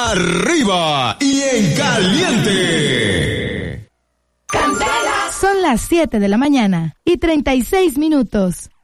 arriba y en caliente. Son las 7 de la mañana y 36 minutos.